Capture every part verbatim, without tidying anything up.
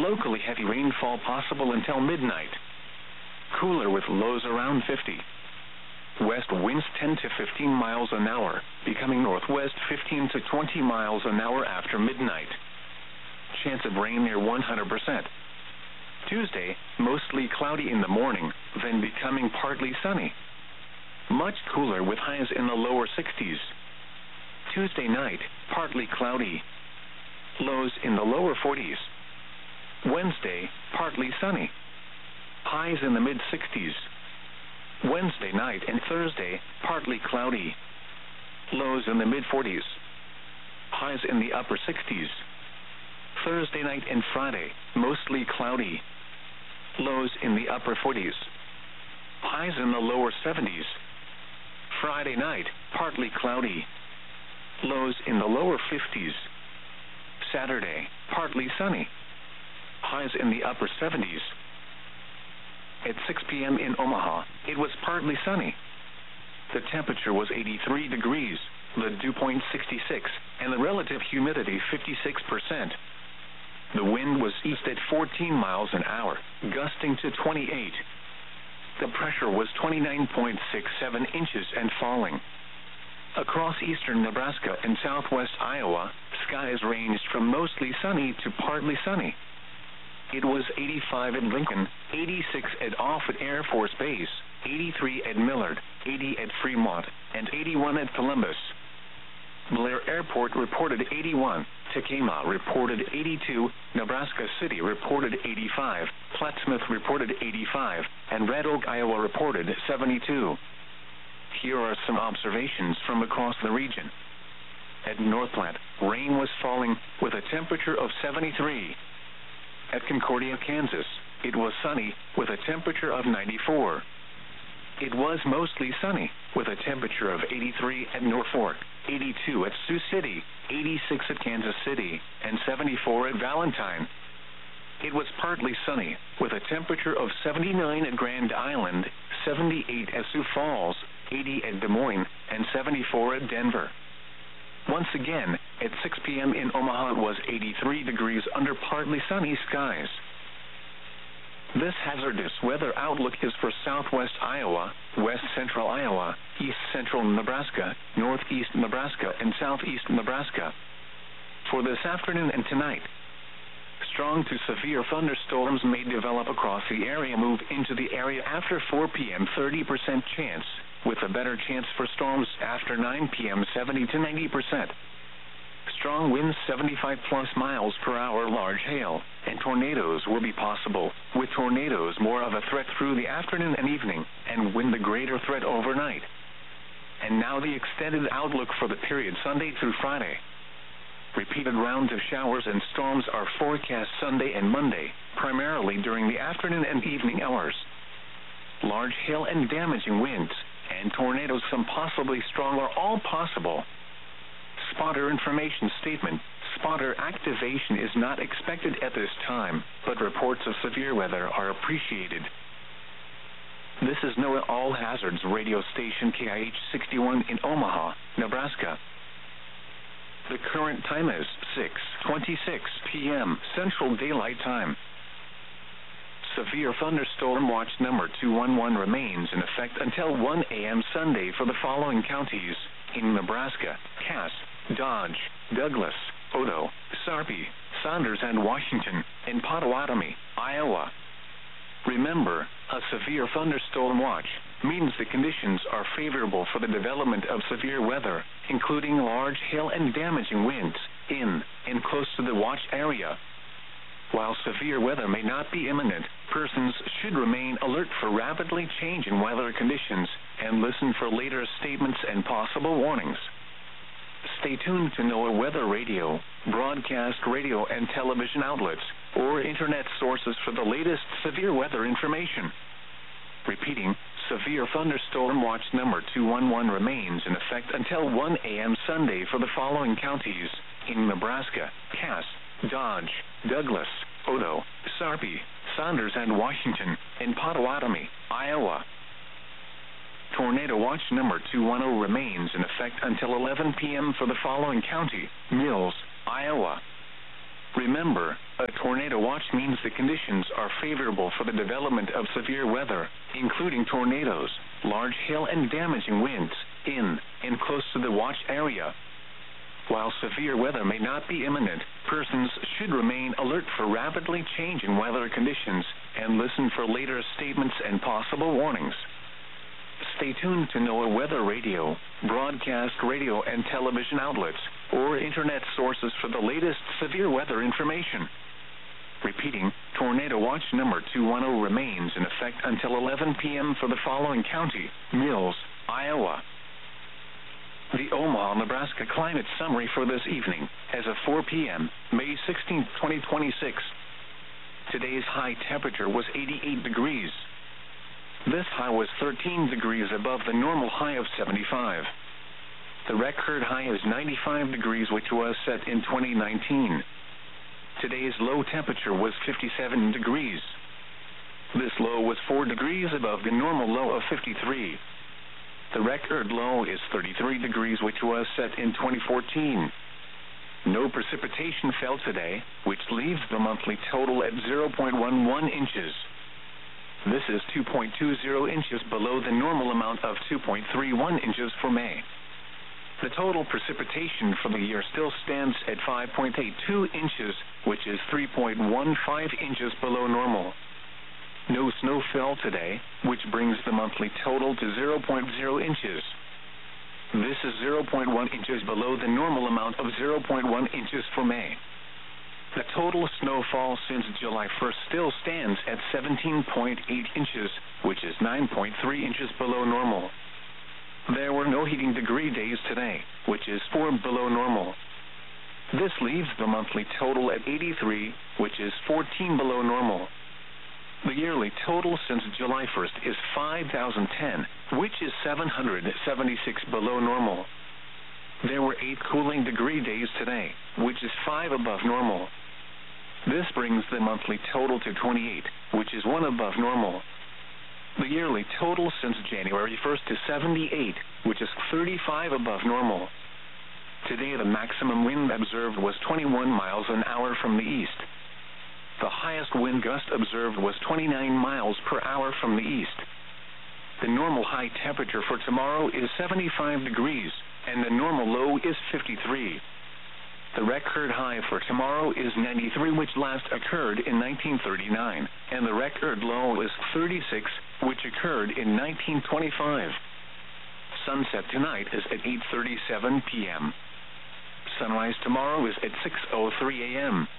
locally heavy rainfall possible until midnight. Cooler with lows around fifty. West winds ten to fifteen miles an hour, becoming northwest fifteen to twenty miles an hour after midnight. Chance of rain near one hundred percent. Tuesday, mostly cloudy in the morning, then becoming partly sunny. Much cooler with highs in the lower sixties. Tuesday night, partly cloudy. Lows in the lower forties. Wednesday, partly sunny. Highs in the mid-sixties. Wednesday night and Thursday, partly cloudy. Lows in the mid-forties. Highs in the upper sixties. Thursday night and Friday, mostly cloudy. Lows in the upper forties. Highs in the lower seventies. Friday night, partly cloudy. Lows in the lower fifties. Saturday, partly sunny. Highs in the upper seventies. At six p.m. in Omaha, it was partly sunny. The temperature was eighty-three degrees, the dew point sixty-six, and the relative humidity fifty-six percent. The wind was east at fourteen miles an hour, gusting to twenty-eight. The pressure was twenty-nine point six seven inches and falling. Across eastern Nebraska and southwest Iowa, skies ranged from mostly sunny to partly sunny. It was eighty-five at Lincoln, eighty-six at Offutt Air Force Base, eighty-three at Millard, eighty at Fremont, and eighty-one at Columbus. Blair Airport reported eighty-one, Tacoma reported eighty-two, Nebraska City reported eighty-five, Plattsmouth reported eighty-five, and Red Oak, Iowa reported seventy-two. Here are some observations from across the region. At North Platte, rain was falling with a temperature of seventy-three. At Concordia, Kansas, it was sunny with a temperature of ninety-four. It was mostly sunny with a temperature of eighty-three at Norfolk, eighty-two at Sioux City, eighty-six at Kansas City, and seventy-four at Valentine. It was partly sunny with a temperature of seventy-nine at Grand Island, seventy-eight at Sioux Falls, eighty at Des Moines, and seventy-four at Denver. Once again, at six p.m. in Omaha it was eighty-three degrees under partly sunny skies. This hazardous weather outlook is for southwest Iowa, west central Iowa, east central Nebraska, northeast Nebraska, and southeast Nebraska. For this afternoon and tonight, strong to severe thunderstorms may develop across the area. Move into the area after four p.m. thirty percent chance, with a better chance for storms after nine p.m. seventy to ninety percent. Strong winds seventy-five plus miles per hour, large hail, and tornadoes will be possible, with tornadoes more of a threat through the afternoon and evening, and wind the greater threat overnight. And now the extended outlook for the period Sunday through Friday. Repeated rounds of showers and storms are forecast Sunday and Monday, primarily during the afternoon and evening hours. Large hail and damaging winds, and tornadoes, some possibly strong, are all possible. Spotter information statement. Spotter activation is not expected at this time, but reports of severe weather are appreciated. This is NOAA All Hazards radio station K I H sixty-one in Omaha, Nebraska. The current time is six twenty-six p.m. Central Daylight Time. Severe thunderstorm watch number two one one remains in effect until one a.m. Sunday for the following counties in Nebraska: Cass, Dodge, Douglas, Odo, Sarpy, Saunders and Washington, and Pottawatomie, Iowa. Remember, a severe thunderstorm watch means the conditions are favorable for the development of severe weather, including large hail and damaging winds, in and close to the watch area. While severe weather may not be imminent, persons should remain alert for rapidly changing weather conditions and listen for later statements and possible warnings. Stay tuned to NOAA Weather Radio, broadcast radio and television outlets, or internet sources for the latest severe weather information. Repeating, severe thunderstorm watch number two one one remains in effect until one a.m. Sunday for the following counties in Nebraska: Cass, Dodge, Douglas, Odo, Sarpy, Saunders and Washington, and Pottawatomie, Iowa. Tornado watch number two one zero remains in effect until eleven p.m. for the following county: Mills, Iowa. Remember, A tornado watch means the conditions are favorable for the development of severe weather, including tornadoes, large hail and damaging winds, in and close to the watch area. While severe weather may not be imminent, persons should remain alert for rapidly changing weather conditions and listen for later statements and possible warnings. Stay tuned to NOAA Weather Radio, broadcast radio and television outlets, or internet sources for the latest severe weather information. Repeating, Tornado Watch number two one zero remains in effect until eleven p.m. for the following county: Mills, Iowa. The Omaha, Nebraska climate summary for this evening, as of four p.m., May sixteenth, twenty twenty-six. Today's high temperature was eighty-eight degrees. This high was thirteen degrees above the normal high of seventy-five. The record high is ninety-five degrees, which was set in twenty nineteen. Today's low temperature was fifty-seven degrees. This low was four degrees above the normal low of fifty-three. The record low is thirty-three degrees, which was set in twenty fourteen. No precipitation fell today, which leaves the monthly total at zero point one one inches. This is two point two zero inches below the normal amount of two point three one inches for May. The total precipitation for the year still stands at five point eight two inches, which is three point one five inches below normal. No snow fell today, which brings the monthly total to zero point zero inches. This is zero point one inches below the normal amount of zero point one inches for May. The total snowfall since July first still stands at seventeen point eight inches, which is nine point three inches below normal. There were no heating degree days today, which is four below normal. This leaves the monthly total at eighty-three, which is fourteen below normal. The yearly total since July first is five thousand ten, which is seven hundred seventy-six below normal. There were eight cooling degree days today, which is five above normal. This brings the monthly total to twenty-eight, which is one above normal. The yearly total since January first is seventy-eight, which is thirty-five above normal. Today the maximum wind observed was twenty-one miles an hour from the east. The highest wind gust observed was twenty-nine miles per hour from the east. The normal high temperature for tomorrow is seventy-five degrees, and the normal low is fifty-three. The record high for tomorrow is ninety-three, which last occurred in nineteen thirty-nine, and the record low is thirty-six, which occurred in nineteen twenty-five. Sunset tonight is at eight thirty-seven p.m. Sunrise tomorrow is at six oh three a.m.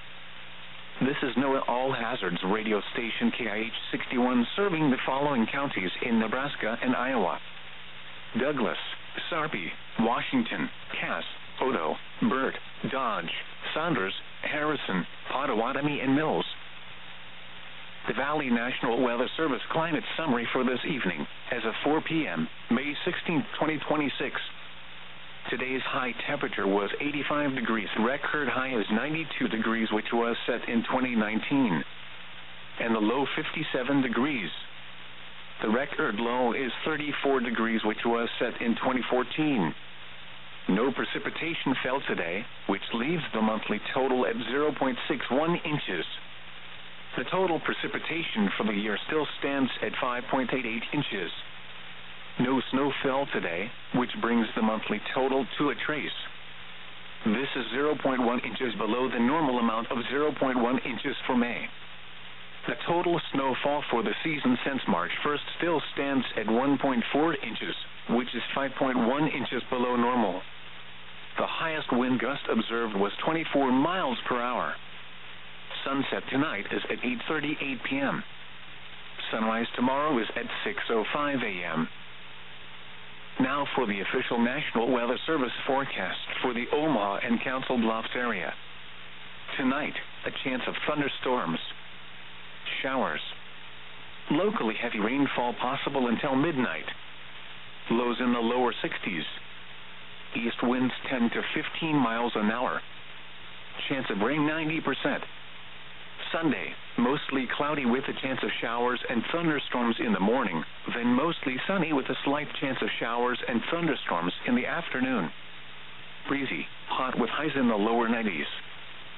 This is NOAA All Hazards radio station K I H sixty-one, serving the following counties in Nebraska and Iowa: Douglas, Sarpy, Washington, Cass, Odo, Burt, Dodge, Saunders, Harrison, Pottawatomie, and Mills. The Valley National Weather Service climate summary for this evening, as of four p.m., May sixteenth, twenty twenty-six. Today's high temperature was eighty-five degrees. Record high is ninety-two degrees, which was set in twenty nineteen. And the low fifty-seven degrees. The record low is thirty-four degrees, which was set in twenty fourteen. No precipitation fell today, which leaves the monthly total at zero point six one inches. The total precipitation for the year still stands at five point eight eight inches. No snow fell today, which brings the monthly total to a trace. This is zero point one inches below the normal amount of zero point one inches for May. The total snowfall for the season since March first still stands at one point four inches, which is five point one inches below normal. The highest wind gust observed was twenty-four miles per hour. Sunset tonight is at eight thirty-eight p.m. Sunrise tomorrow is at six oh five a.m. Now for the official National Weather Service forecast for the Omaha and Council Bluffs area. Tonight, a chance of thunderstorms, showers. Locally heavy rainfall possible until midnight. Lows in the lower sixties. East winds ten to fifteen miles an hour. Chance of rain ninety percent. Sunday, mostly cloudy with a chance of showers and thunderstorms in the morning, then mostly sunny with a slight chance of showers and thunderstorms in the afternoon. Breezy, hot with highs in the lower nineties.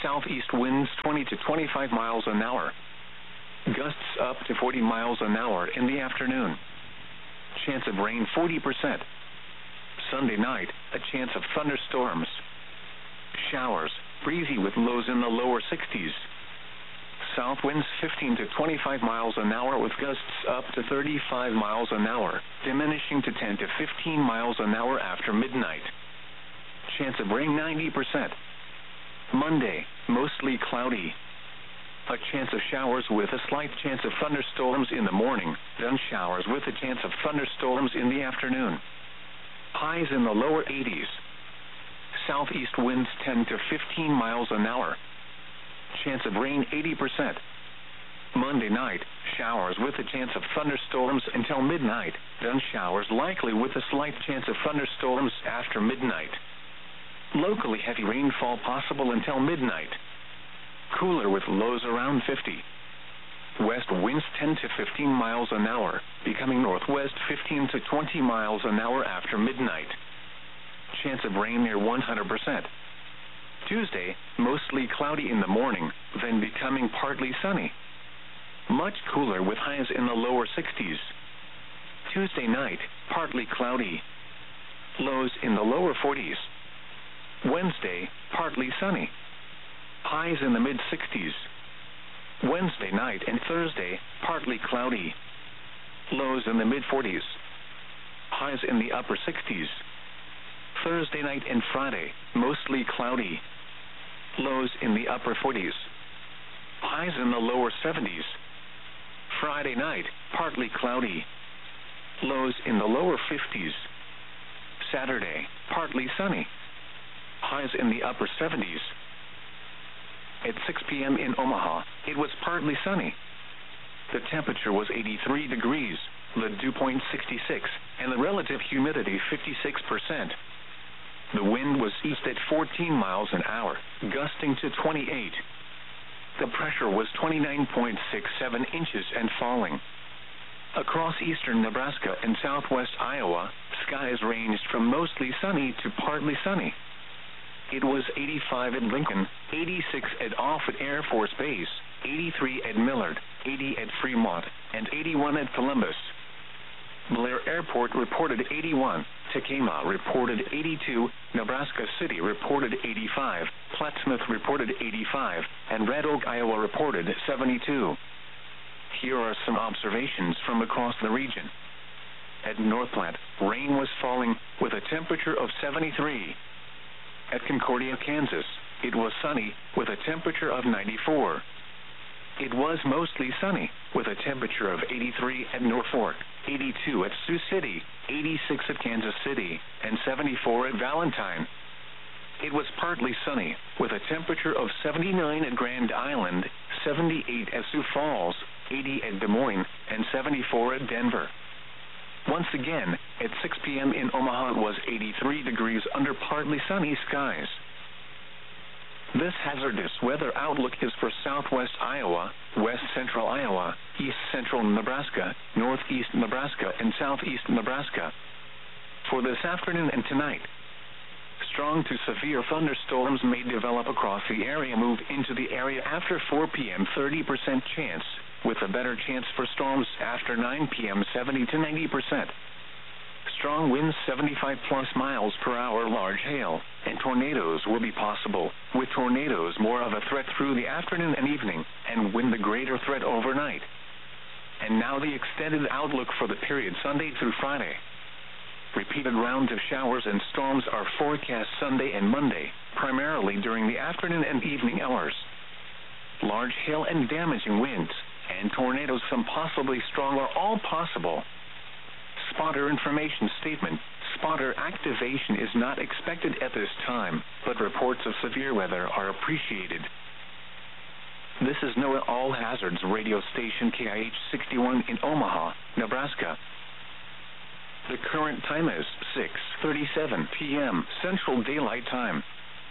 Southeast winds twenty to twenty-five miles an hour. Gusts up to forty miles an hour in the afternoon. Chance of rain forty percent. Sunday night, a chance of thunderstorms. Showers, breezy with lows in the lower sixties. South winds fifteen to twenty-five miles an hour with gusts up to thirty-five miles an hour, diminishing to ten to fifteen miles an hour after midnight. Chance of rain ninety percent. Monday, mostly cloudy. A chance of showers with a slight chance of thunderstorms in the morning, then showers with a chance of thunderstorms in the afternoon. Highs in the lower eighties. Southeast winds ten to fifteen miles an hour. Chance of rain eighty percent. Monday night, showers with a chance of thunderstorms until midnight, then showers likely with a slight chance of thunderstorms after midnight. Locally heavy rainfall possible until midnight. Cooler with lows around fifty. West winds ten to fifteen miles an hour, becoming northwest fifteen to twenty miles an hour after midnight. Chance of rain near one hundred percent. Tuesday, mostly cloudy in the morning, then becoming partly sunny. Much cooler with highs in the lower sixties. Tuesday night, partly cloudy. Lows in the lower forties. Wednesday, partly sunny. Highs in the mid-sixties. Wednesday night and Thursday, partly cloudy. Lows in the mid-forties. Highs in the upper sixties. Thursday night and Friday, mostly cloudy. Lows in the upper forties. Highs in the lower seventies. Friday night, partly cloudy. Lows in the lower fifties. Saturday, partly sunny. Highs in the upper seventies. At six p.m. in Omaha, it was partly sunny. The temperature was eighty-three degrees, the dew point sixty-six, and the relative humidity fifty-six percent. The wind was east at fourteen miles an hour, gusting to twenty-eight. The pressure was twenty-nine point six seven inches and falling. Across eastern Nebraska and southwest Iowa, skies ranged from mostly sunny to partly sunny. It was eighty-five at Lincoln, eighty-six at Offutt Air Force Base, eighty-three at Millard, eighty at Fremont, and eighty-one at Columbus. Blair Airport reported eighty-one, Tacoma reported eighty-two, Nebraska City reported eighty-five, Plattsmouth reported eighty-five, and Red Oak, Iowa reported seventy-two. Here are some observations from across the region. At North Platte, rain was falling with a temperature of seventy-three. At Concordia, Kansas, it was sunny with a temperature of ninety-four. It was mostly sunny with a temperature of eighty-three at Norfolk, eighty-two at Sioux City, eighty-six at Kansas City, and seventy-four at Valentine. It was partly sunny with a temperature of seventy-nine at Grand Island, seventy-eight at Sioux Falls, eighty at Des Moines, and seventy-four at Denver. Once again, at six p.m. in Omaha it was eighty-three degrees under partly sunny skies. This hazardous weather outlook is for southwest Iowa, west central Iowa, east central Nebraska, northeast Nebraska, and southeast Nebraska. For this afternoon and tonight, strong to severe thunderstorms may develop across the area. Move into the area after four p.m. thirty percent chance, with a better chance for storms after nine p.m. seventy to ninety percent. Strong winds seventy-five plus miles per hour, large hail, and tornadoes will be possible, with tornadoes more of a threat through the afternoon and evening, and wind the greater threat overnight. And now the extended outlook for the period Sunday through Friday. Repeated rounds of showers and storms are forecast Sunday and Monday, primarily during the afternoon and evening hours. Large hail and damaging winds, and tornadoes, some possibly strong, are all possible. Spotter information statement. Spotter activation is not expected at this time, but reports of severe weather are appreciated. This is NOAA All Hazards radio station K I H sixty-one in Omaha, Nebraska. The current time is six thirty-seven p.m. Central Daylight Time.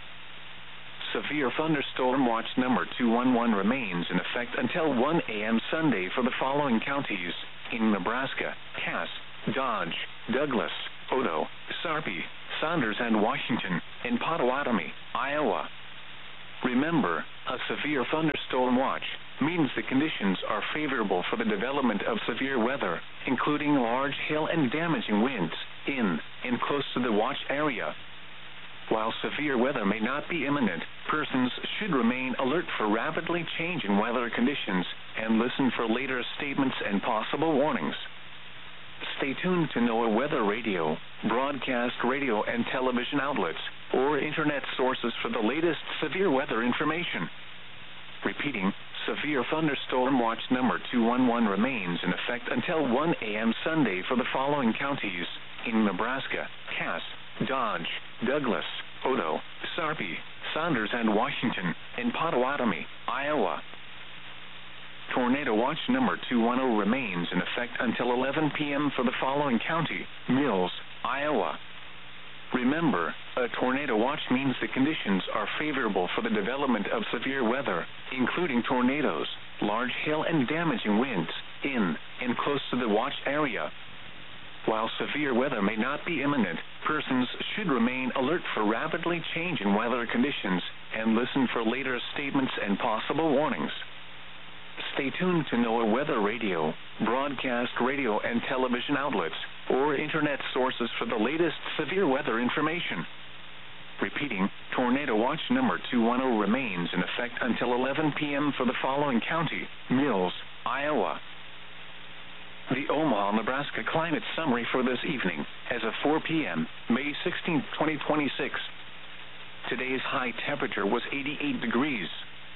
Severe thunderstorm watch number two one one remains in effect until one a.m. Sunday for the following counties in Nebraska: Cass, Dodge, Douglas, Odo, Sarpy, Saunders, and Washington, and Pottawatomie, Iowa. Remember, a severe thunderstorm watch means the conditions are favorable for the development of severe weather, including large hail and damaging winds, in and close to the watch area. While severe weather may not be imminent, persons should remain alert for rapidly changing weather conditions and listen for later statements and possible warnings. Stay tuned to NOAA Weather Radio, broadcast radio and television outlets, or internet sources for the latest severe weather information. Repeating, severe thunderstorm watch number two one one remains in effect until one a m Sunday for the following counties in Nebraska: Cass, Dodge, Douglas, Odo, Sarpy, Saunders and Washington, and Potawatomi, Iowa. Tornado watch number two one zero remains in effect until eleven p m for the following county: Mills, Iowa. Remember, a tornado watch means the conditions are favorable for the development of severe weather, including tornadoes, large hail and damaging winds, in and close to the watch area. While severe weather may not be imminent, persons should remain alert for rapidly changing weather conditions and listen for later statements and possible warnings. Stay tuned to NOAA Weather Radio, broadcast radio and television outlets, or internet sources for the latest severe weather information. Repeating, tornado watch number two one zero remains in effect until eleven p m for the following county: Mills, Iowa. The Omaha, Nebraska climate summary for this evening, as of four p m, May sixteenth, twenty twenty-six. Today's high temperature was eighty-eight degrees.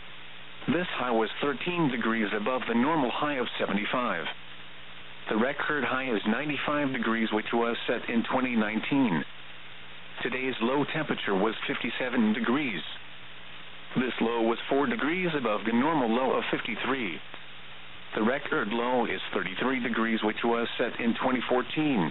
This high was thirteen degrees above the normal high of seventy-five. The record high is ninety-five degrees, which was set in twenty nineteen. Today's low temperature was fifty-seven degrees. This low was four degrees above the normal low of fifty-three. The record low is thirty-three degrees, which was set in twenty fourteen.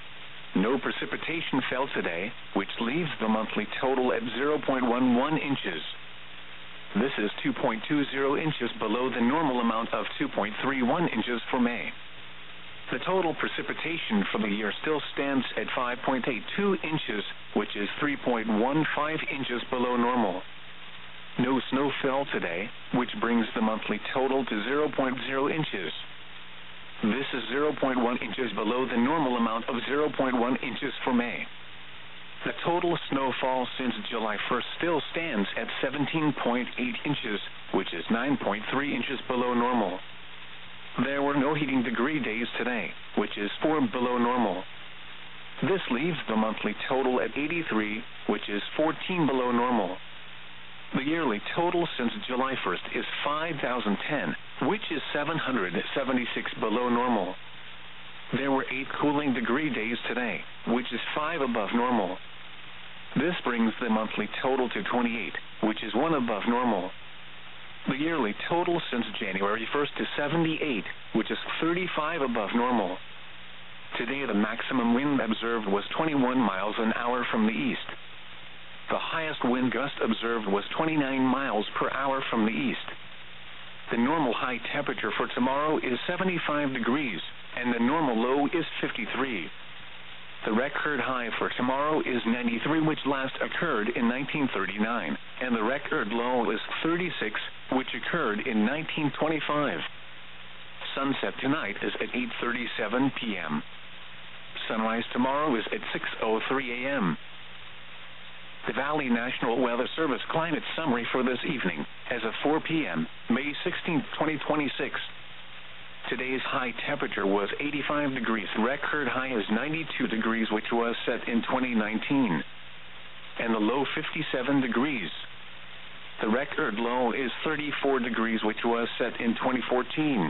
No precipitation fell today, which leaves the monthly total at zero point one one inches. This is two point two zero inches below the normal amount of two point three one inches for May. The total precipitation for the year still stands at five point eight two inches, which is three point one five inches below normal. No snow fell today, which brings the monthly total to zero point zero inches. This is zero point one inches below the normal amount of zero point one inches for May. The total snowfall since July first still stands at seventeen point eight inches, which is nine point three inches below normal. There were no heating degree days today, which is four below normal. This leaves the monthly total at eighty-three, which is fourteen below normal. The yearly total since July first is five thousand ten, which is seven hundred seventy-six below normal. There were eight cooling degree days today, which is five above normal. This brings the monthly total to twenty-eight, which is one above normal. The yearly total since January first is seventy-eight, which is thirty-five above normal. Today the maximum wind observed was twenty-one miles an hour from the east. The highest wind gust observed was twenty-nine miles per hour from the east. The normal high temperature for tomorrow is seventy-five degrees, and the normal low is fifty-three. The record high for tomorrow is ninety-three, which last occurred in nineteen thirty-nine, and the record low is thirty-six, which occurred in nineteen twenty-five. Sunset tonight is at eight thirty-seven p m Sunrise tomorrow is at six oh three a m The Valley National Weather Service climate summary for this evening, as of four p m, May sixteenth, twenty twenty-six. Today's high temperature was eighty-five degrees. Record high is ninety-two degrees, which was set in twenty nineteen. And the low fifty-seven degrees. The record low is thirty-four degrees, which was set in twenty fourteen.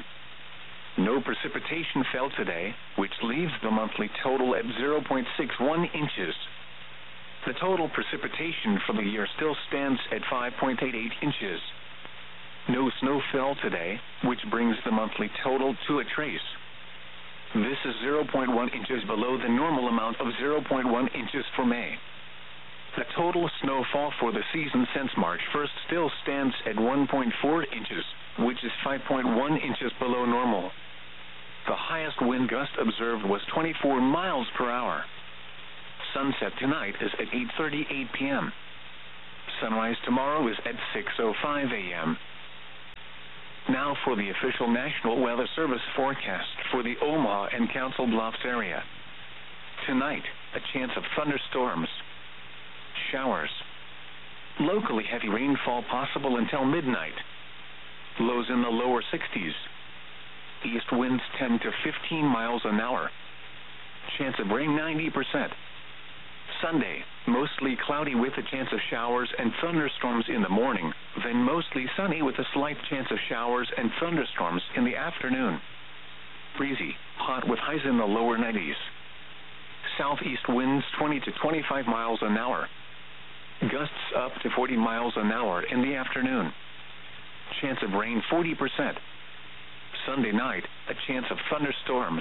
No precipitation fell today, which leaves the monthly total at zero point six one inches. The total precipitation for the year still stands at five point eight eight inches. No snow fell today, which brings the monthly total to a trace. This is zero point one inches below the normal amount of zero point one inches for May. The total snowfall for the season since March first still stands at one point four inches, which is five point one inches below normal. The highest wind gust observed was twenty-four miles per hour. Sunset tonight is at eight thirty-eight p m Sunrise tomorrow is at six oh five a.m. Now for the official National Weather Service forecast for the Omaha and Council Bluffs area. Tonight, a chance of thunderstorms, showers, locally heavy rainfall possible until midnight. Lows in the lower sixties. East winds ten to fifteen miles an hour. Chance of rain ninety percent. Sunday, mostly cloudy with a chance of showers and thunderstorms in the morning, then mostly sunny with a slight chance of showers and thunderstorms in the afternoon. Breezy, hot with highs in the lower nineties. Southeast winds twenty to twenty-five miles an hour. Gusts up to forty miles an hour in the afternoon. Chance of rain forty percent. Sunday night, a chance of thunderstorms.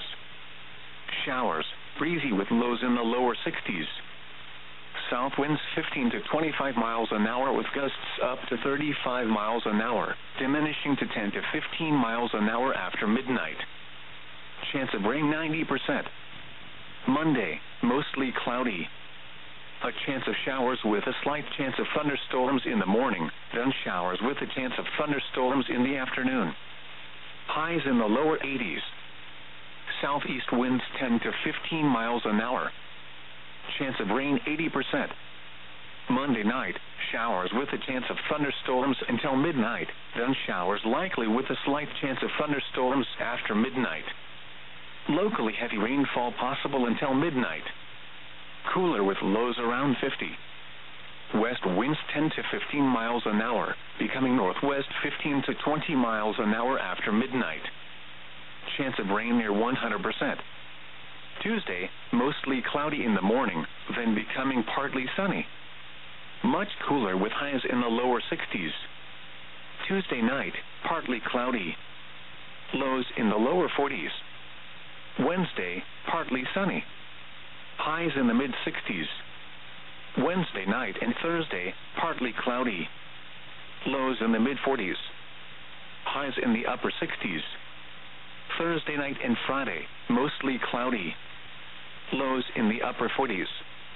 Showers, breezy with lows in the lower sixties. South winds fifteen to twenty-five miles an hour with gusts up to thirty-five miles an hour, diminishing to ten to fifteen miles an hour after midnight. Chance of rain ninety percent. Monday, mostly cloudy. A chance of showers with a slight chance of thunderstorms in the morning, then showers with a chance of thunderstorms in the afternoon. Highs in the lower eighties. Southeast winds ten to fifteen miles an hour. Chance of rain eighty percent. Monday night, showers with a chance of thunderstorms until midnight, then showers likely with a slight chance of thunderstorms after midnight. Locally heavy rainfall possible until midnight. Cooler with lows around fifty. West winds ten to fifteen miles an hour, becoming northwest fifteen to twenty miles an hour after midnight. Chance of rain near one hundred percent. Tuesday, mostly cloudy in the morning, then becoming partly sunny. Much cooler with highs in the lower sixties. Tuesday night, partly cloudy. Lows in the lower forties. Wednesday, partly sunny. Highs in the mid-sixties. Wednesday night and Thursday, partly cloudy. Lows in the mid-forties. Highs in the upper sixties. Thursday night and Friday, mostly cloudy. Lows in the upper forties.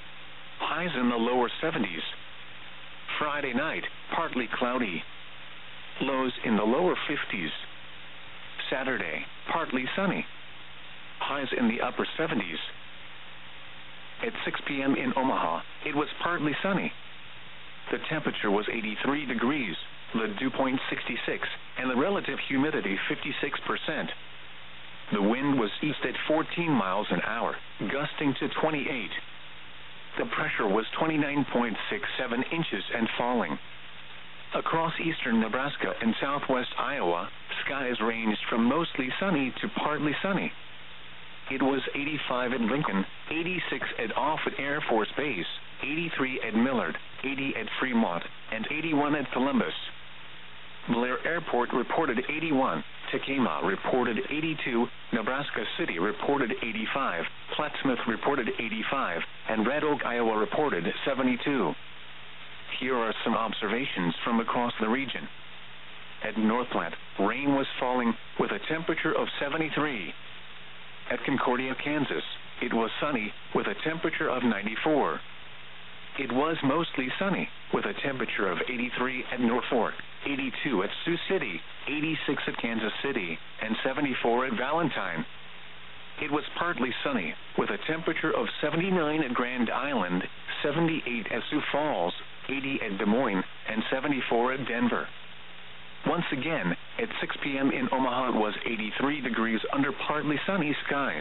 Highs in the lower seventies. Friday night, partly cloudy. Lows in the lower fifties. Saturday, partly sunny. Highs in the upper seventies. At six p.m. in Omaha, it was partly sunny. The temperature was eighty-three degrees, the dew point sixty-six, and the relative humidity fifty-six percent. The wind was east at fourteen miles an hour, gusting to twenty-eight. The pressure was twenty-nine point six seven inches and falling. Across eastern Nebraska and southwest Iowa, skies ranged from mostly sunny to partly sunny. It was eighty-five at Lincoln, eighty-six at Offutt Air Force Base, eighty-three at Millard, eighty at Fremont, and eighty-one at Columbus. Blair Airport reported eighty-one, Tacoma reported eighty-two, Nebraska City reported eighty-five, Plattsmouth reported eighty-five, and Red Oak, Iowa reported seventy-two. Here are some observations from across the region. At Northplant, rain was falling with a temperature of seventy-three. At Concordia, Kansas, it was sunny with a temperature of ninety-four. It was mostly sunny with a temperature of eighty-three at Norfolk, eighty-two at Sioux City, eighty-six at Kansas City, and seventy-four at Valentine. It was partly sunny with a temperature of seventy-nine at Grand Island, seventy-eight at Sioux Falls, eighty at Des Moines, and seventy-four at Denver. Once again, at six p.m. in Omaha, it was eighty-three degrees under partly sunny skies.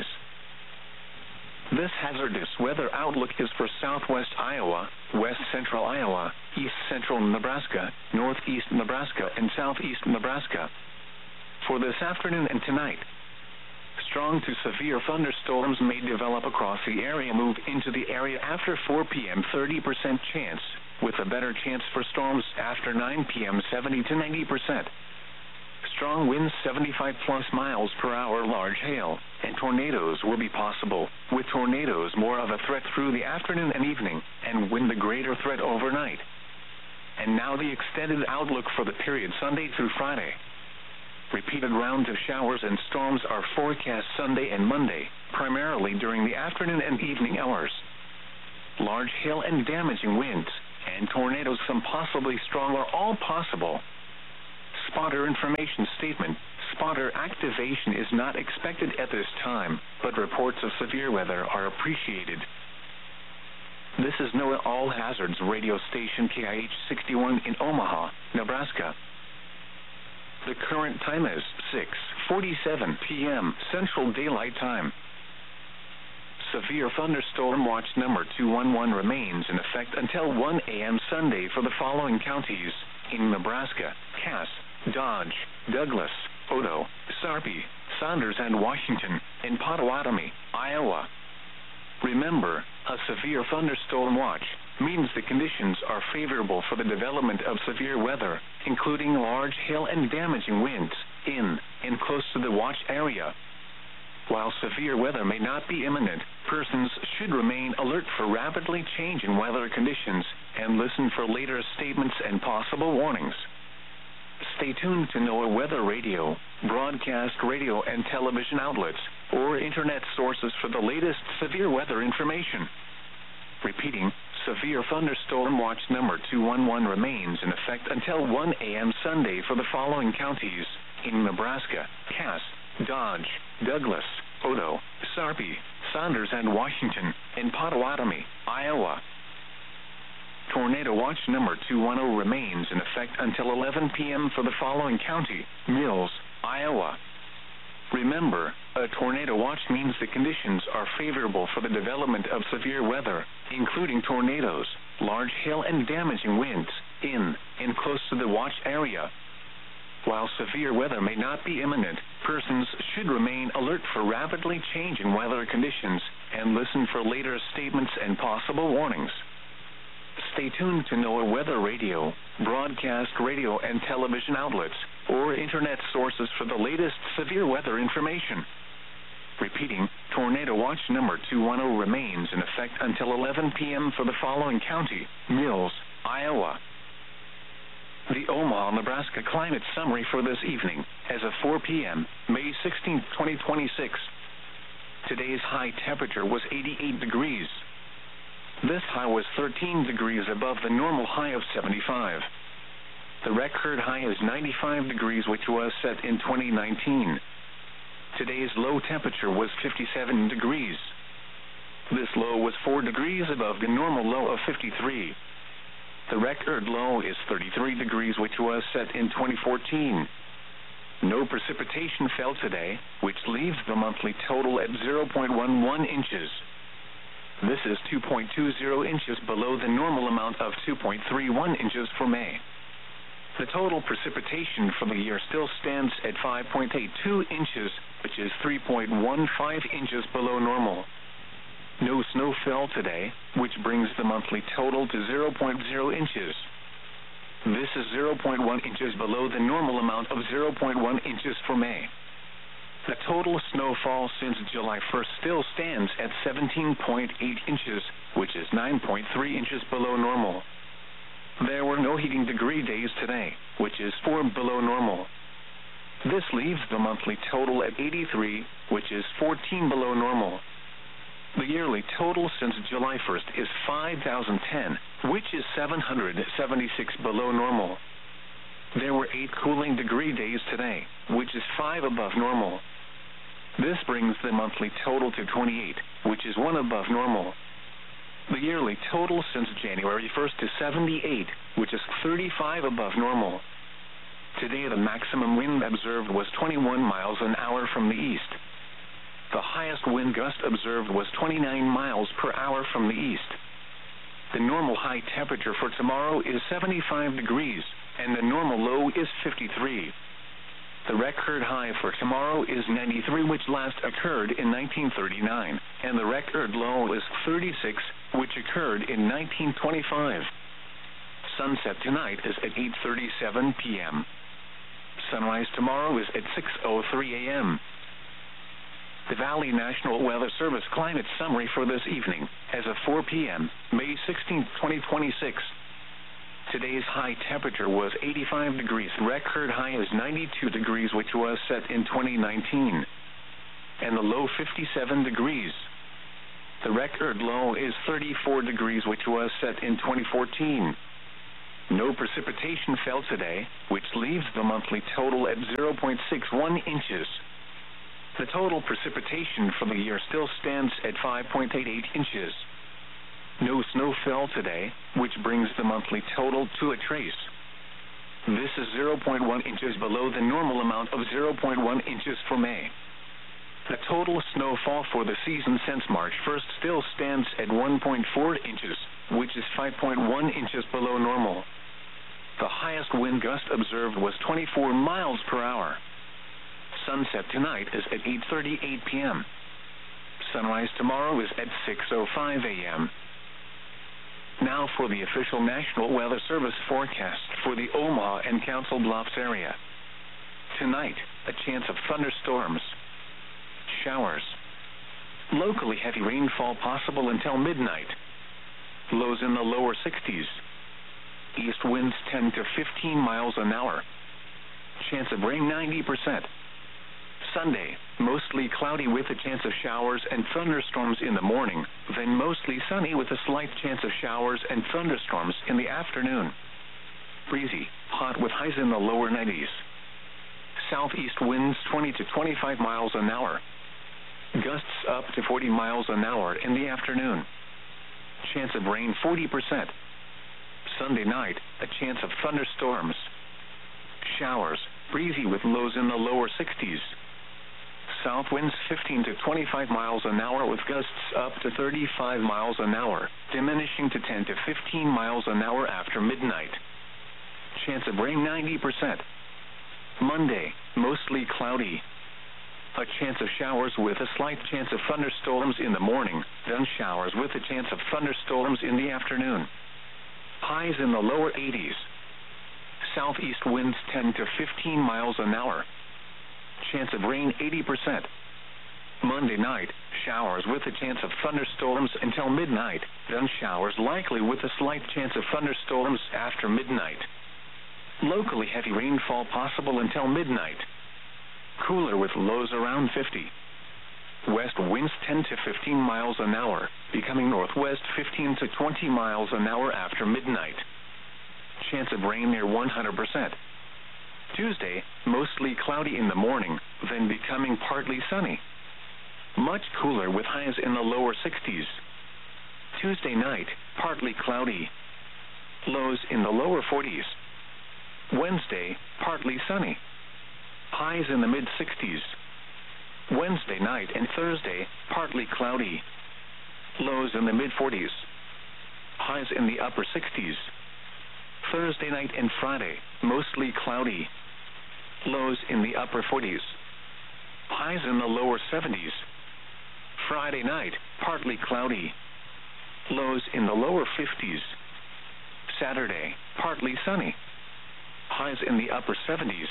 This hazardous weather outlook is for southwest Iowa, west central Iowa, east central Nebraska, northeast Nebraska, and southeast Nebraska. For this afternoon and tonight, strong to severe thunderstorms may develop across the area. Move into the area after four p.m. thirty percent chance, with a better chance for storms after nine p.m. seventy to ninety percent. Strong winds seventy-five plus miles per hour, large hail, and tornadoes will be possible, with tornadoes more of a threat through the afternoon and evening, and wind the greater threat overnight. And now the extended outlook for the period Sunday through Friday. Repeated rounds of showers and storms are forecast Sunday and Monday, primarily during the afternoon and evening hours. Large hail and damaging winds, and tornadoes, some possibly strong, are all possible. Spotter information statement. Spotter activation is not expected at this time, but reports of severe weather are appreciated. This is NOAA All Hazards radio station K I H sixty-one in Omaha, Nebraska. The current time is six forty-seven p m Central Daylight Time. Severe thunderstorm watch number two one one remains in effect until one a m Sunday for the following counties in Nebraska: Cass, Dodge, Douglas, Odo, Sarpy, Saunders and Washington, and Potawatomi, Iowa. Remember, a severe thunderstorm watch means the conditions are favorable for the development of severe weather, including large hail and damaging winds, in and close to the watch area. While severe weather may not be imminent, persons should remain alert for rapidly changing weather conditions and listen for later statements and possible warnings. Stay tuned to NOAA Weather Radio, broadcast radio and television outlets, or internet sources for the latest severe weather information. Repeating, severe thunderstorm watch number two one one remains in effect until one a m Sunday for the following counties in Nebraska: Cass, Dodge, Douglas, Odo, Sarpy, Saunders and Washington, and Potawatomi, Iowa. Tornado watch number two one zero remains in effect until eleven p m for the following county: Mills, Iowa. Remember, a tornado watch means the conditions are favorable for the development of severe weather, including tornadoes, large hail and damaging winds, in and close to the watch area. While severe weather may not be imminent, persons should remain alert for rapidly changing weather conditions and listen for later statements and possible warnings. Stay tuned to NOAA Weather Radio, broadcast radio and television outlets, or internet sources for the latest severe weather information. Repeating, tornado watch number two one zero remains in effect until eleven p m for the following county: Mills, Iowa. The Omaha, Nebraska climate summary for this evening, as of four p m, May sixteenth, twenty twenty-six. Today's high temperature was eighty-eight degrees. This high was thirteen degrees above the normal high of seventy-five. The record high is ninety-five degrees, which was set in twenty nineteen. Today's low temperature was fifty-seven degrees. This low was four degrees above the normal low of fifty-three. The record low is thirty-three degrees, which was set in twenty fourteen. No precipitation fell today, which leaves the monthly total at zero point one one inches. This is two point two zero inches below the normal amount of two point three one inches for May. The total precipitation for the year still stands at five point eight two inches, which is three point one five inches below normal. No snow fell today, which brings the monthly total to zero point zero inches. This is zero point one inches below the normal amount of zero point one inches for May. The total snowfall since July first still stands at seventeen point eight inches, which is nine point three inches below normal. There were no heating degree days today, which is four below normal. This leaves the monthly total at eighty-three, which is fourteen below normal. The yearly total since July first is five thousand ten, which is seven hundred seventy-six below normal. There were eight cooling degree days today, which is five above normal. This brings the monthly total to twenty-eight, which is one above normal. The yearly total since January first is seventy-eight, which is thirty-five above normal. Today the maximum wind observed was twenty-one miles an hour from the east. The highest wind gust observed was twenty-nine miles per hour from the east. The normal high temperature for tomorrow is seventy-five degrees, and the normal low is fifty-three. The record high for tomorrow is ninety-three, which last occurred in nineteen thirty-nine, and the record low is thirty-six, which occurred in nineteen twenty-five. Sunset tonight is at eight thirty-seven p m Sunrise tomorrow is at six oh three a m The Valley National Weather Service climate summary for this evening, as of four p m, May sixteenth, twenty twenty-six. Today's high temperature was eighty-five degrees. Record high is ninety-two degrees, which was set in twenty nineteen. And the low fifty-seven degrees. The record low is thirty-four degrees, which was set in twenty fourteen. No precipitation fell today, which leaves the monthly total at zero point six one inches. The total precipitation for the year still stands at five point eight eight inches. No snow fell today, which brings the monthly total to a trace. This is zero point one inches below the normal amount of zero point one inches for May. The total snowfall for the season since March first still stands at one point four inches, which is five point one inches below normal. The highest wind gust observed was twenty-four miles per hour. Sunset tonight is at eight thirty-eight p m Sunrise tomorrow is at six oh five a m Now for the official National Weather Service forecast for the Omaha and Council Bluffs area. Tonight, a chance of thunderstorms, showers. Locally heavy rainfall possible until midnight. Lows in the lower sixties. East winds ten to fifteen miles an hour. Chance of rain ninety percent. Sunday, mostly cloudy with a chance of showers and thunderstorms in the morning, then mostly sunny with a slight chance of showers and thunderstorms in the afternoon. Breezy, hot with highs in the lower nineties. Southeast winds twenty to twenty-five miles an hour. Gusts up to forty miles an hour in the afternoon. Chance of rain forty percent. Sunday night, a chance of thunderstorms. Showers, breezy with lows in the lower sixties. South winds fifteen to twenty-five miles an hour with gusts up to thirty-five miles an hour, diminishing to ten to fifteen miles an hour after midnight. Chance of rain ninety percent. Monday, mostly cloudy. A chance of showers with a slight chance of thunderstorms in the morning, then showers with a chance of thunderstorms in the afternoon. Highs in the lower eighties. Southeast winds ten to fifteen miles an hour. Chance of rain eighty percent. Monday night, showers with a chance of thunderstorms until midnight, then showers likely with a slight chance of thunderstorms after midnight. Locally heavy rainfall possible until midnight. Cooler with lows around fifty. West winds ten to fifteen miles an hour, becoming northwest fifteen to twenty miles an hour after midnight. Chance of rain near one hundred percent. Tuesday, mostly cloudy in the morning, then becoming partly sunny. Much cooler with highs in the lower sixties. Tuesday night, partly cloudy. Lows in the lower forties. Wednesday, partly sunny. Highs in the mid-sixties. Wednesday night and Thursday, partly cloudy. Lows in the mid-forties. Highs in the upper sixties. Thursday night and Friday, mostly cloudy. Lows in the upper forties. Highs in the lower seventies. Friday night, partly cloudy. Lows in the lower fifties. Saturday, partly sunny. Highs in the upper seventies.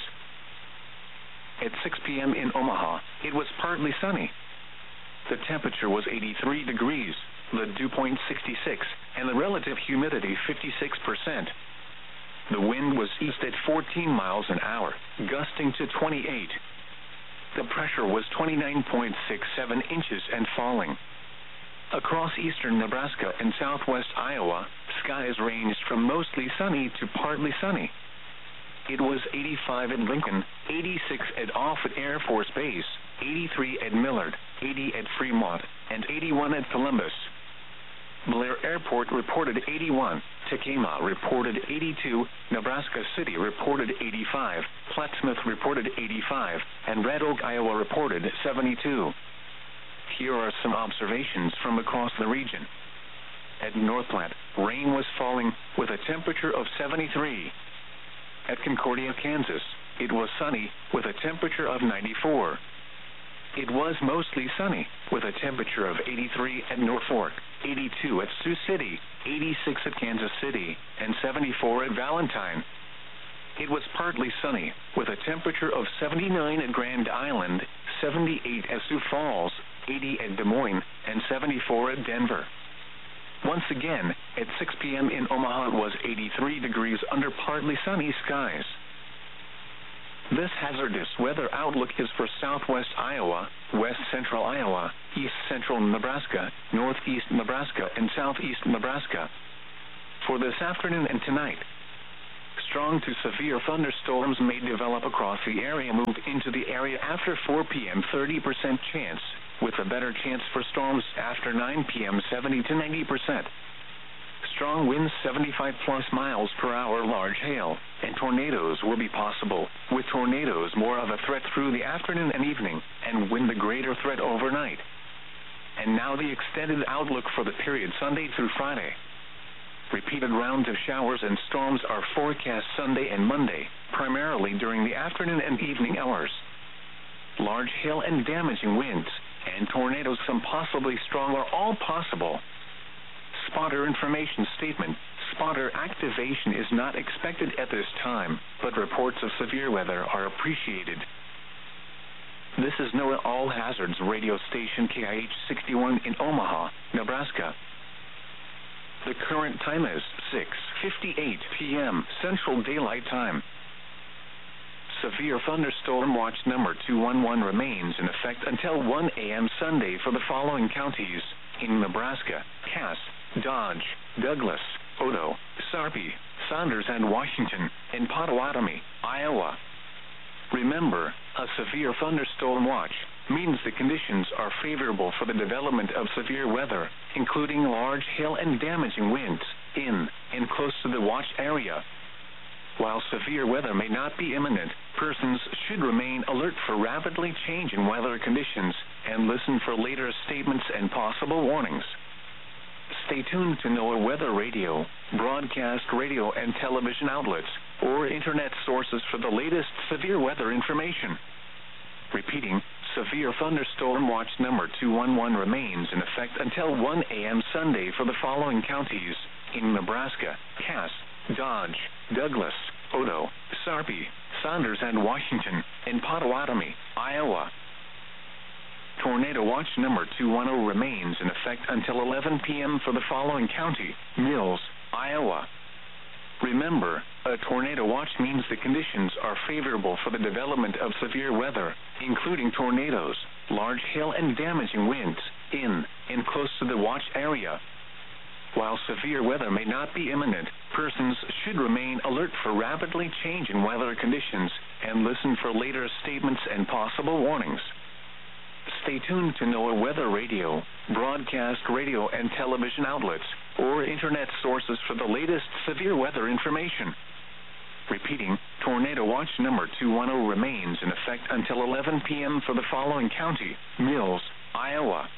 At six p m in Omaha, it was partly sunny. The temperature was eighty-three degrees, the dew point sixty-six, and the relative humidity fifty-six percent. The wind was east at fourteen miles an hour, gusting to twenty-eight. The pressure was twenty-nine point six seven inches and falling. Across eastern Nebraska and southwest Iowa, skies ranged from mostly sunny to partly sunny. It was eighty-five at Lincoln, eighty-six at Offutt Air Force Base, eighty-three at Millard, eighty at Fremont, and eighty-one at Columbus. Blair Airport reported eighty-one, Tekamah reported eighty-two, Nebraska City reported eighty-five, Plattsmouth reported eighty-five, and Red Oak, Iowa reported seventy-two. Here are some observations from across the region. At North Platte, rain was falling with a temperature of seventy-three. At Concordia, Kansas, it was sunny with a temperature of ninety-four. It was mostly sunny with a temperature of eighty-three at Norfolk, eighty-two at Sioux City, eighty-six at Kansas City, and seventy-four at Valentine. It was partly sunny with a temperature of seventy-nine at Grand Island, seventy-eight at Sioux Falls, eighty at Des Moines, and seventy-four at Denver. Once again, at six p m in Omaha it was eighty-three degrees under partly sunny skies. This hazardous weather outlook is for southwest Iowa, west central Iowa, east central Nebraska, northeast Nebraska, and southeast Nebraska. For this afternoon and tonight, strong to severe thunderstorms may develop across the area. Move into the area after four p m thirty percent chance, with a better chance for storms after nine p m seventy to ninety percent. Strong winds seventy-five plus miles per hour, large hail, and tornadoes will be possible, with tornadoes more of a threat through the afternoon and evening, and wind the greater threat overnight. And now the extended outlook for the period Sunday through Friday. Repeated rounds of showers and storms are forecast Sunday and Monday, primarily during the afternoon and evening hours. Large hail and damaging winds, and tornadoes, some possibly strong, are all possible. Spotter information statement. Spotter activation is not expected at this time, but reports of severe weather are appreciated. This is NOAA All Hazards radio station K I H sixty-one in Omaha, Nebraska. The current time is six fifty-eight p m Central Daylight Time. Severe thunderstorm watch number two one one remains in effect until one a m Sunday for the following counties in Nebraska: Cass, Dodge, Douglas, Odo, Sarpy, Saunders and Washington, and Potawatomi, Iowa. Remember, a severe thunderstorm watch means the conditions are favorable for the development of severe weather, including large hail and damaging winds, in and close to the watch area. While severe weather may not be imminent, persons should remain alert for rapidly changing weather conditions and listen for later statements and possible warnings. Stay tuned to NOAA Weather Radio, broadcast radio and television outlets, or internet sources for the latest severe weather information. Repeating, severe thunderstorm watch number two one one remains in effect until one a m Sunday for the following counties in Nebraska: Cass, Dodge, Douglas, Odo, Sarpy, Saunders and Washington, and Potawatomi, Iowa. Tornado watch number two one zero remains in effect until eleven p m for the following county: Mills, Iowa. Remember, a tornado watch means the conditions are favorable for the development of severe weather, including tornadoes, large hail and damaging winds, in and close to the watch area. While severe weather may not be imminent, persons should remain alert for rapidly changing weather conditions and listen for later statements and possible warnings. Stay tuned to NOAA Weather Radio, broadcast radio and television outlets, or internet sources for the latest severe weather information. Repeating, tornado watch number two one zero remains in effect until eleven p m for the following county: Mills, Iowa.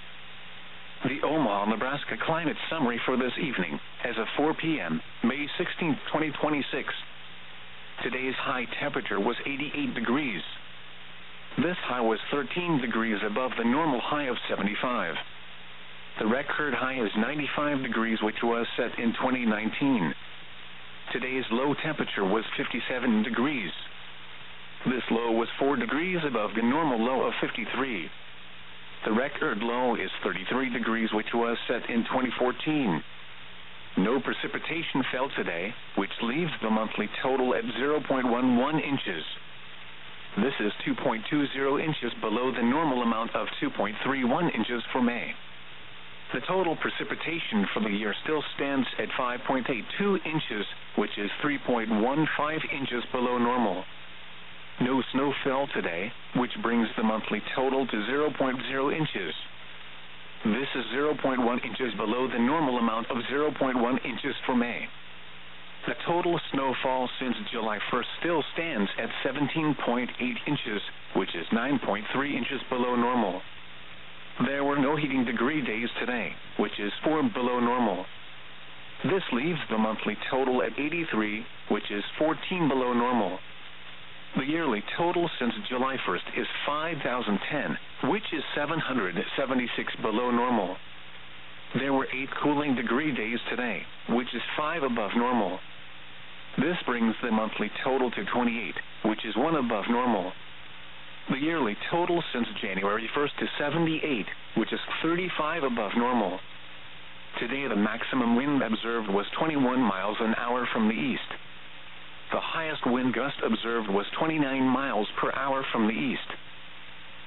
The Omaha, Nebraska climate summary for this evening, as of four p m, May sixteenth, twenty twenty-six. Today's high temperature was eighty-eight degrees. This high was thirteen degrees above the normal high of seventy-five. The record high is ninety-five degrees, which was set in twenty nineteen. Today's low temperature was fifty-seven degrees. This low was four degrees above the normal low of fifty-three. The record low is thirty-three degrees, which was set in twenty fourteen. No precipitation fell today, which leaves the monthly total at zero point one one inches. This is two point two zero inches below the normal amount of two point three one inches for May. The total precipitation for the year still stands at five point eight two inches, which is three point one five inches below normal. No snow fell today, which brings the monthly total to zero point zero inches. This is zero point one inches below the normal amount of zero point one inches for May. The total snowfall since July first still stands at seventeen point eight inches, which is nine point three inches below normal. There were no heating degree days today, which is four below normal. This leaves the monthly total at eighty-three, which is fourteen below normal. The yearly total since July first is five thousand ten, which is seven hundred seventy-six below normal. There were eight cooling degree days today, which is five above normal. This brings the monthly total to twenty-eight, which is one above normal. The yearly total since January first is seventy-eight, which is thirty-five above normal. Today the maximum wind observed was twenty-one miles an hour from the east. The highest wind gust observed was twenty-nine miles per hour from the east.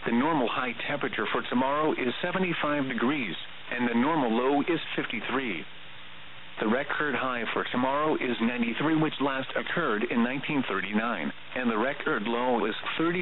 The normal high temperature for tomorrow is seventy-five degrees, and the normal low is fifty-three. The record high for tomorrow is ninety-three, which last occurred in nineteen thirty-nine, and the record low is thirty.